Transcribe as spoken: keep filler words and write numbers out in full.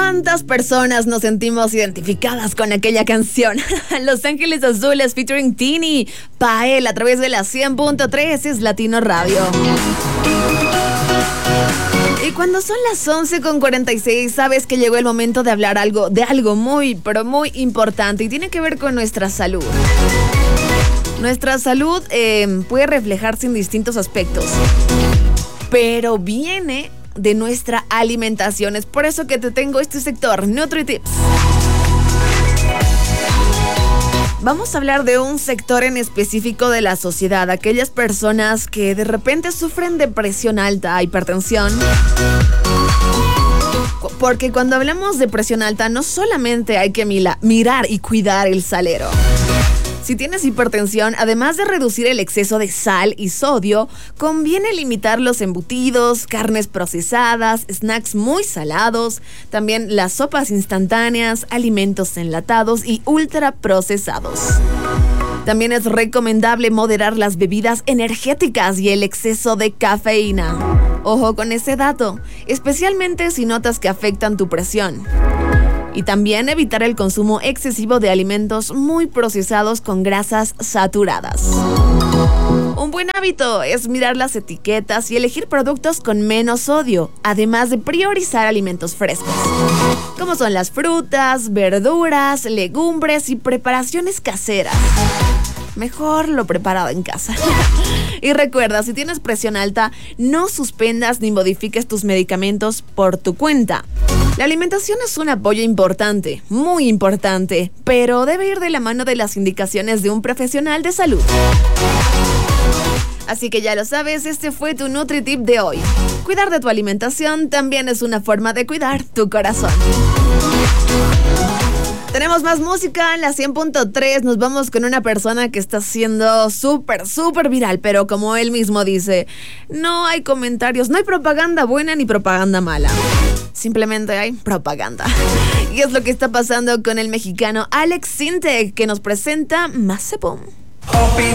¿Cuántas personas nos sentimos identificadas con aquella canción? Los Ángeles Azules featuring Tini, Pael, a través de la cien punto tres, es Latino Radio. Y cuando son las once con cuarenta y seis, sabes que llegó el momento de hablar algo, de algo muy, pero muy importante, y tiene que ver con nuestra salud. Nuestra salud eh, puede reflejarse en distintos aspectos, pero viene de nuestra alimentación. Es por eso que te tengo este sector, NutriTips. Vamos a hablar de un sector en específico de la sociedad, aquellas personas que de repente sufren de presión alta, hipertensión. Porque cuando hablamos de presión alta, no solamente hay que mila- mirar y cuidar el salero. Si tienes hipertensión, además de reducir el exceso de sal y sodio, conviene limitar los embutidos, carnes procesadas, snacks muy salados, también las sopas instantáneas, alimentos enlatados y ultraprocesados. También es recomendable moderar las bebidas energéticas y el exceso de cafeína. Ojo con ese dato, especialmente si notas que afectan tu presión. Y también evitar el consumo excesivo de alimentos muy procesados con grasas saturadas. Un buen hábito es mirar las etiquetas y elegir productos con menos sodio, además de priorizar alimentos frescos, como son las frutas, verduras, legumbres y preparaciones caseras. Mejor lo preparado en casa. Y recuerda, si tienes presión alta, no suspendas ni modifiques tus medicamentos por tu cuenta. La alimentación es un apoyo importante, muy importante, pero debe ir de la mano de las indicaciones de un profesional de salud. Así que ya lo sabes, este fue tu NutriTip de hoy. Cuidar de tu alimentación también es una forma de cuidar tu corazón. Tenemos más música en la cien punto tres. Nos vamos con una persona que está siendo súper, súper viral, pero como él mismo dice, no hay comentarios, no hay propaganda buena ni propaganda mala. Simplemente hay propaganda. Y es lo que está pasando con el mexicano Alex Sintek, que nos presenta Mazepom. Hoping